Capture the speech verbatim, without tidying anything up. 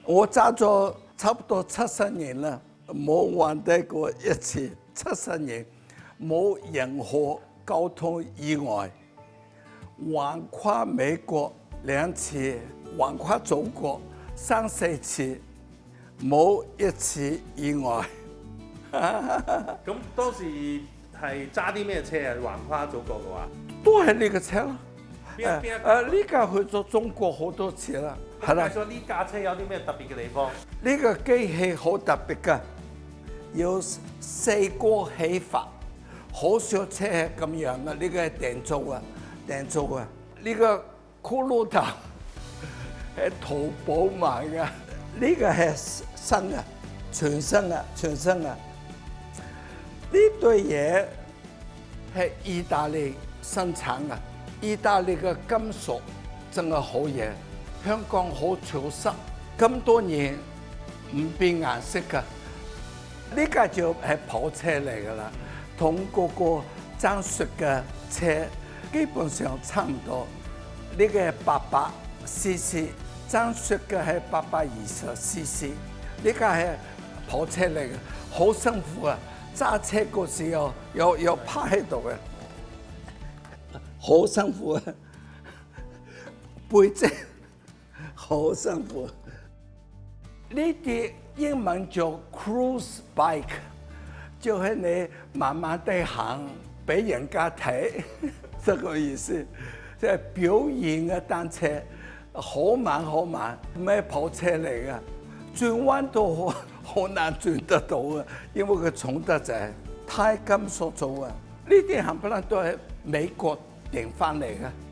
我揸咗差不多七十年啦，冇暈低過一次。七十年冇任何交通意外，橫跨美國兩次，橫跨中國三四次，冇一次意外。 咁當時係揸啲咩車啊？橫跨祖國嘅話， 都係呢個車咯。 邊邊一誒呢架去咗中國好多次啦，係啦。 介紹呢架車有啲咩特別嘅地方？ 呢個機器好特別㗎，有四個起發，好少車係咁樣嘅。呢個係電造啊，電造啊。呢個骷髏頭係淘寶買嘅，呢個係新嘅，全新嘅，全新嘅。呢對嘢係意大利生產嘅，意大利嘅金屬真係好嘢。香港好潮濕，咁多年唔變顏色㗎。呢架就係跑車嚟㗎啦，同嗰個爭雪嘅車基本上差唔多。呢個係八百 C C， 爭雪嘅係八百二十 C C。呢架係跑車嚟嘅，好辛苦啊！揸車嗰時又又又趴喺度嘅，好辛苦啊！背脊好辛苦。呢啲英文叫 cruise bike， 就係你慢慢地行俾人家睇，這個意思。即係表演嘅單車，好慢好慢，咩跑車嚟嘅，轉彎都好好難轉得到啊，因為佢重得滯，鈦金屬做啊。呢啲冚唪唥都係美國訂翻嚟嘅。